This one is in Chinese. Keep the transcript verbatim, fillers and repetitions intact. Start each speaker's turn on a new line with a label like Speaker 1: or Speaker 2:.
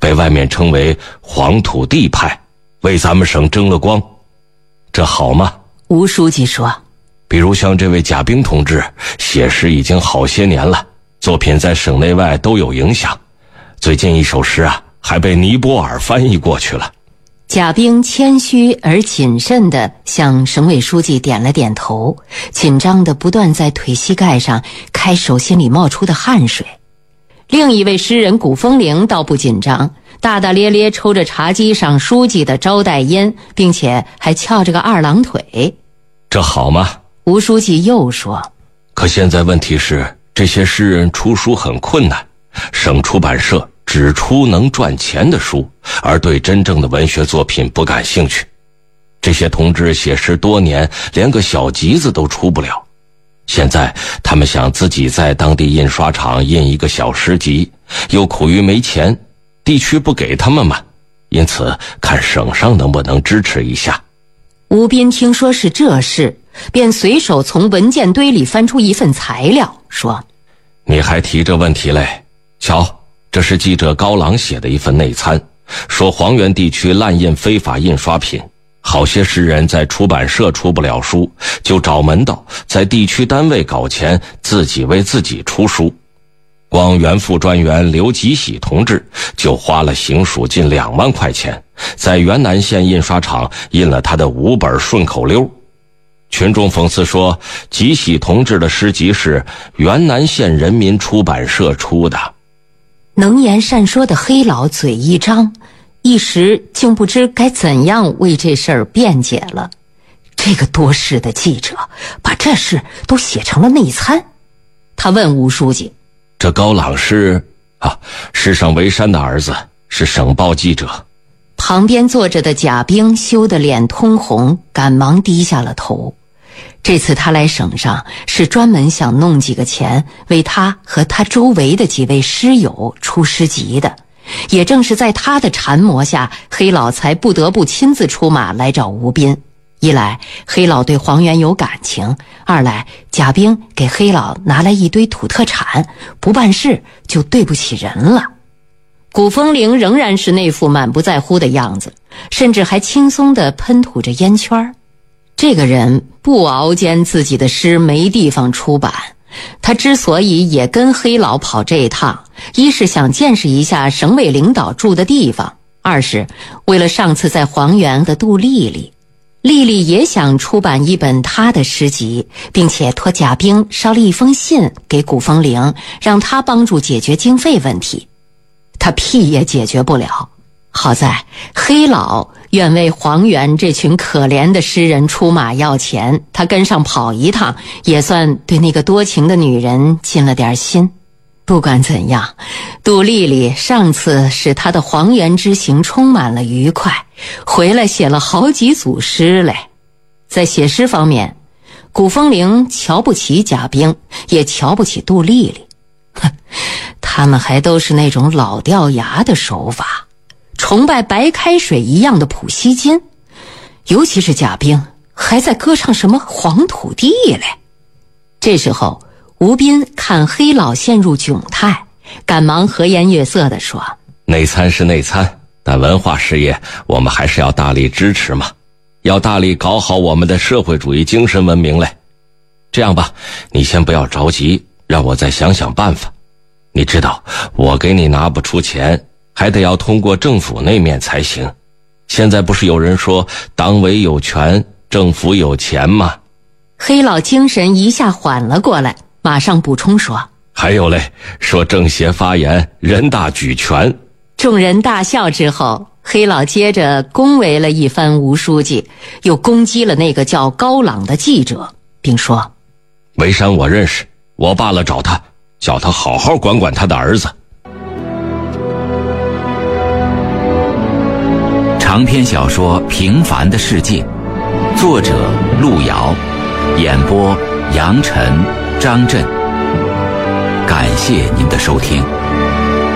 Speaker 1: 被外面称为黄土地派，为咱们省争了光，这好吗？
Speaker 2: 吴书记说，
Speaker 1: 比如像这位贾冰同志，写诗已经好些年了，作品在省内外都有影响，最近一首诗啊还被尼泊尔翻译过去了。
Speaker 2: 贾冰谦虚而谨慎地向省委书记点了点头，紧张地不断在腿膝盖上开手心里冒出的汗水。另一位诗人古风铃倒不紧张，大大咧咧抽着茶几上书记的招待烟，并且还翘着个二郎腿。
Speaker 1: 这好吗？
Speaker 2: 吴书记又说，
Speaker 1: 可现在问题是，这些诗人出书很困难，省出版社只出能赚钱的书，而对真正的文学作品不感兴趣。这些同志写诗多年，连个小集子都出不了。现在他们想自己在当地印刷厂印一个小诗集，又苦于没钱，地区不给他们嘛，因此看省上能不能支持一下。
Speaker 2: 吴斌听说是这事，便随手从文件堆里翻出一份材料，说，
Speaker 1: 你还提这问题嘞？瞧，这是记者高朗写的一份内参，说黄原地区滥印非法印刷品，好些诗人在出版社出不了书，就找门道在地区单位搞钱，自己为自己出书。光原副专员刘吉喜同志就花了行署近两万块钱，在原南县印刷厂印了他的五本顺口溜。群众讽刺说，吉喜同志的诗集是原南县人民出版社出的。
Speaker 2: 能言善说的黑老嘴一张，一时竟不知该怎样为这事儿辩解了。这个多事的记者把这事都写成了内参。他问吴书记，
Speaker 1: 这高朗是啊，是省维山的儿子，是省报记者。
Speaker 2: 旁边坐着的贾冰羞得脸通红，赶忙低下了头。这次他来省上是专门想弄几个钱，为他和他周围的几位诗友出诗集的。也正是在他的缠磨下，黑老才不得不亲自出马来找吴斌。一来黑老对黄原有感情，二来贾冰给黑老拿来一堆土特产，不办事就对不起人了。古风铃仍然是那副满不在乎的样子，甚至还轻松地喷吐着烟圈。这个人不熬煎自己的诗没地方出版，他之所以也跟黑老跑这一趟，一是想见识一下省委领导住的地方，二是为了上次在黄原的杜丽丽。丽丽也想出版一本她的诗集，并且托贾冰捎了一封信给古风铃，让他帮助解决经费问题。他屁也解决不了，好在黑老愿为黄原这群可怜的诗人出马要钱，他跟上跑一趟，也算对那个多情的女人尽了点心。不管怎样，杜丽丽上次使他的黄原之行充满了愉快，回来写了好几组诗嘞。在写诗方面，古风铃瞧不起贾冰，也瞧不起杜丽丽。哼，他们还都是那种老掉牙的手法，崇拜白开水一样的普希金，尤其是贾冰还在歌唱什么黄土地嘞。这时候吴斌看黑老陷入窘态，赶忙和颜悦色地说，
Speaker 1: 内参是内参，但文化事业我们还是要大力支持嘛，要大力搞好我们的社会主义精神文明嘞。这样吧，你先不要着急，让我再想想办法。你知道我给你拿不出钱，还得要通过政府那面才行。现在不是有人说党委有权，政府有钱吗？
Speaker 2: 黑老精神一下缓了过来，马上补充说，
Speaker 1: 还有嘞，说政协发言，人大举权。
Speaker 2: 众人大笑之后，黑老接着恭维了一番吴书记，又攻击了那个叫高朗的记者，并说，
Speaker 1: 维山我认识，我罢了找他，叫他好好管管他的儿子。
Speaker 3: 长篇小说《平凡的世界》，作者路遥，演播杨晨、张震。感谢您的收听。